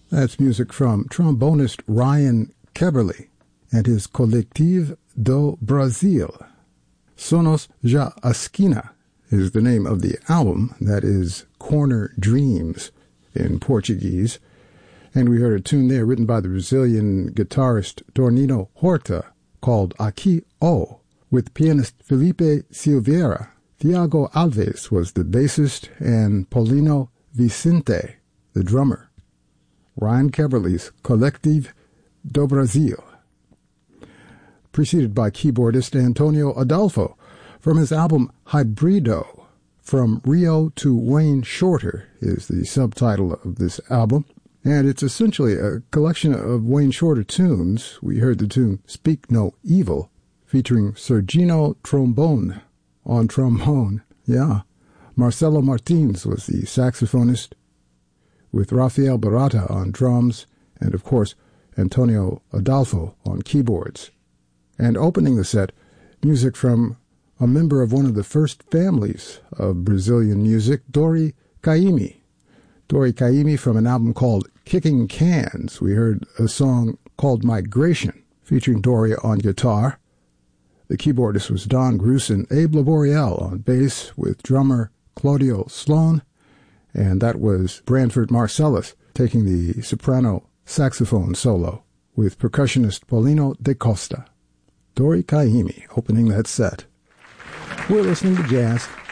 That's music from trombonist Ryan Keberly and his Collective do Brasil. Sonos Já a Esquina is the name of the album, that is Corner Dreams in Portuguese. And we heard a tune there written by the Brazilian guitarist Tornino Horta called Aqui O, with pianist Felipe Silveira. Thiago Alves was the bassist and Paulino Vicente the drummer. Ryan Keberly's Collective do Brasil. Preceded by keyboardist Antonio Adolfo from his album Hybrido. From Rio to Wayne Shorter is the subtitle of this album. And it's essentially a collection of Wayne Shorter tunes. We heard the tune Speak No Evil, featuring Sergino Trombone on trombone. Yeah. Marcelo Martins was the saxophonist, with Rafael Barata on drums, and of course, Antonio Adolfo on keyboards. And opening the set, music from a member of one of the first families of Brazilian music, Dori Caymmi. Dori Caymmi from an album called Kicking Cans. We heard a song called Migration, featuring Dori on guitar. The keyboardist was Don Grusin, Abe Laboriel on bass, with drummer Claudio Sloan, and that was Branford Marcellus taking the soprano saxophone solo, with percussionist Paulino de Costa. Dori Caymmi opening that set. We're listening to jazz